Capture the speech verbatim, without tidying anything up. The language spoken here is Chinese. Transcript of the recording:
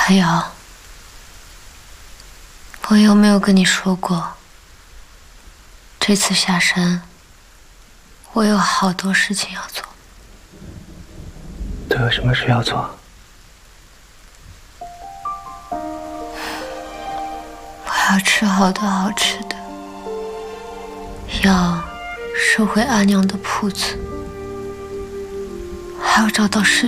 海瑶，我有没有跟你说过，这次下山，我有好多事情要做。 都有什么事要做？ 我要吃好多好吃的，要收回阿娘的铺子，还要找到师